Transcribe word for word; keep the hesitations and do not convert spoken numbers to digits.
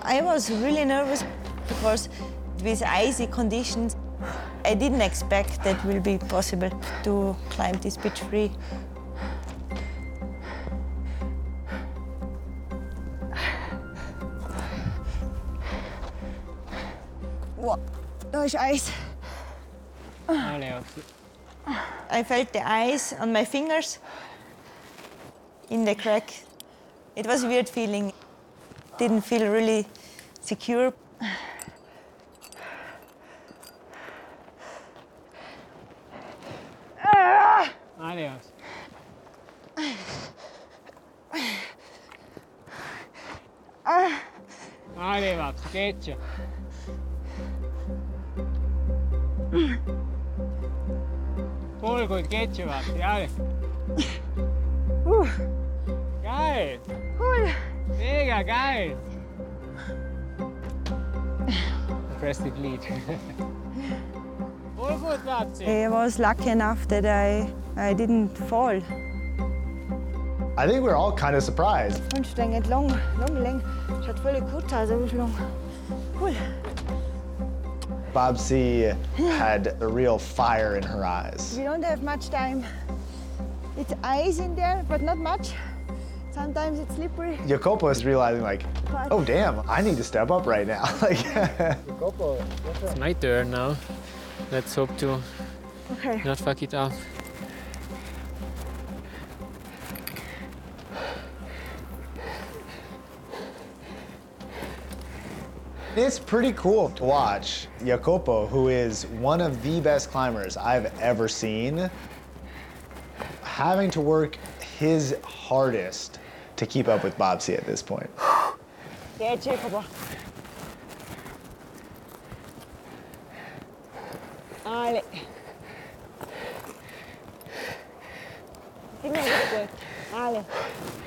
I was really nervous because with icy conditions, I didn't expect that it will be possible to climb this pitch free. Wow, da ist Eis. I felt the ice on my fingers in the crack. It was a weird feeling. Didn't feel really secure. Adios. Arrivato, schiaccia. Polgo, schiaccia, vatti, Geil! Cool. Mega geil! Press the lead. All good, Lazzi. I was lucky enough that I, I didn't fall. I think we're all kind of surprised. Anstrengend, lang, lang, lang. Schaut völlig gut aus, aber lang. Cool. Babsi had a real fire in her eyes. We don't have much time. It's ice in there, but not much. Sometimes it's slippery. Jacopo is realizing, like, oh damn, I need to step up right now. Like, It's my turn now. Let's hope to Okay. not fuck it up. it's pretty cool to watch Jacopo, who is one of the best climbers I've ever seen, having to work his hardest to keep up with Babsi at this point. Yeah, Jacopo. Ale. Immer gut. Ale.